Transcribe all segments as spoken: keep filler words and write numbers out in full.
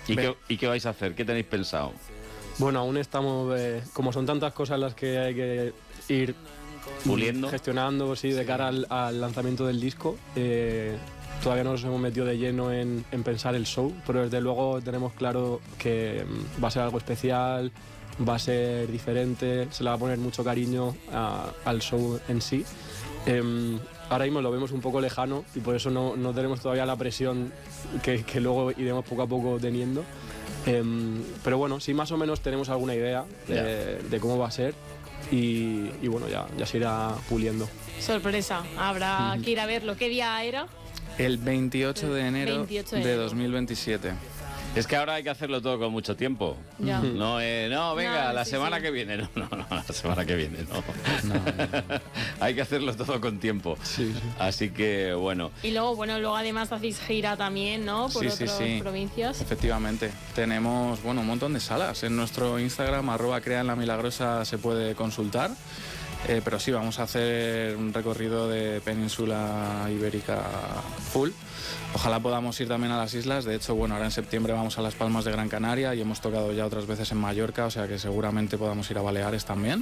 ¿Y qué, ¿Y qué vais a hacer? ¿Qué tenéis pensado? Bueno, aún estamos, eh, como son tantas cosas las que hay que ir puliendo, gestionando, sí, de cara al, al lanzamiento del disco, eh, todavía no nos hemos metido de lleno en, en pensar el show, pero desde luego tenemos claro que va a ser algo especial, va a ser diferente, se le va a poner mucho cariño a, al show en sí. Eh, ahora mismo lo vemos un poco lejano y por eso no, no tenemos todavía la presión que, que luego iremos poco a poco teniendo. Eh, pero bueno, sí más o menos tenemos alguna idea de, de cómo va a ser y, y bueno, ya, ya se irá puliendo. Sorpresa, habrá Uh-huh. que ir a verlo. ¿Qué día era? El veintiocho de enero veintiocho de de enero. dos mil veintisiete. Es que ahora hay que hacerlo todo con mucho tiempo. Ya. No, eh, no, venga, No, la sí, semana sí. que viene. No, no, no, la semana que viene no. No, no. Hay que hacerlo todo con tiempo. Sí, sí. Así que, bueno. Y luego, bueno, luego además hacéis gira también, ¿no? Por Sí, sí, otras sí. provincias. Efectivamente, tenemos bueno, un montón de salas. En nuestro Instagram, arroba crean la milagrosa, se puede consultar. Eh, pero sí, vamos a hacer un recorrido de península ibérica full. Ojalá podamos ir también a las islas. De hecho, bueno, ahora en septiembre vamos a Las Palmas de Gran Canaria y hemos tocado ya otras veces en Mallorca, o sea que seguramente podamos ir a Baleares también.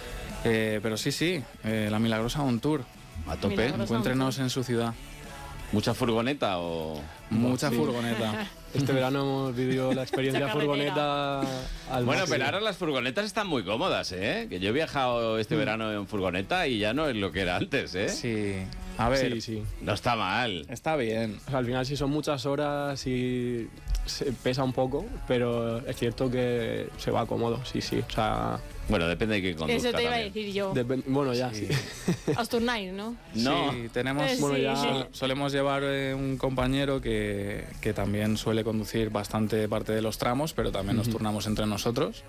Eh, pero sí, sí, eh, la Milagrosa on tour. A tope. Milagrosa. Encuéntrenos en su ciudad. ¿Mucha furgoneta o...? Mucha Sí. furgoneta. Este verano hemos vivido la experiencia Mucha carretera. furgoneta al Bueno, máximo. pero ahora las furgonetas están muy cómodas, ¿eh? Que yo he viajado este verano en furgoneta y ya no es lo que era antes, ¿eh? Sí, a ver, Sí, sí. No está mal. está bien. O sea, al final sí son muchas horas y se pesa un poco, pero es cierto que se va cómodo, sí, sí. O sea, Bueno, depende de quién conduzca Eso te iba a también. decir yo. depen- bueno, ya, Sí. sí. Asturnair, ¿no? No. Sí, tenemos, Eh, Bueno, sí. ya- Sol- solemos llevar eh, un compañero que, que también suele conducir bastante parte de los tramos, pero también nos turnamos entre nosotros.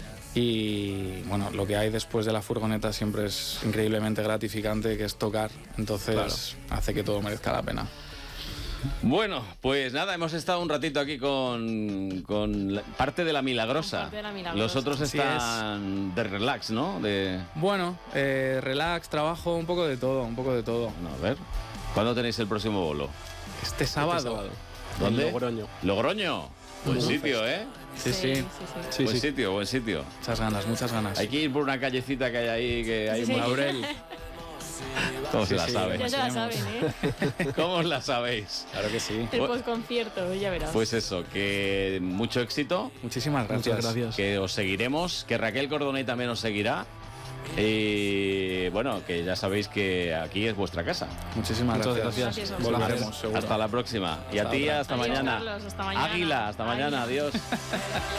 Y bueno, lo que hay después de la furgoneta siempre es increíblemente gratificante, que es tocar. Entonces hace que todo merezca la pena. Bueno, pues nada, hemos estado un ratito aquí con, con la- parte de la Milagrosa. Con parte de la Milagrosa. Los otros Así están de relax, ¿no? De... Bueno, eh, relax, trabajo, un poco de todo, un poco de todo. No, a ver. ¿Cuándo tenéis el próximo bolo? Este sábado. Este sábado. ¿Dónde? En Logroño. Logroño. Buen Ujú. sitio, ¿eh? Sí, sí, sí. Sí, buen sí. sitio, buen sitio. muchas ganas, muchas ganas. Hay que ir por una callecita que hay ahí, que hay Sí, un sí. Laurel. ¿Cómo se Sí, la sí. sabe? Ya se la Imaginemos. saben, ¿eh? ¿Cómo os la sabéis? Claro que sí. El Bu- postconcierto, ya verás. Pues eso, que mucho éxito, Muchísimas gracias. Muchas gracias. que os seguiremos, que Raquel Cordonet también os seguirá. Y bueno, que ya sabéis que aquí es vuestra casa. Muchísimas Muchas gracias. gracias. Gracias a Volveremos, vosotros. seguro. Hasta la próxima. Y a Hasta ti, ahora. hasta Adiós, mañana. Carlos, hasta mañana. Águila, hasta Bye. mañana. Adiós.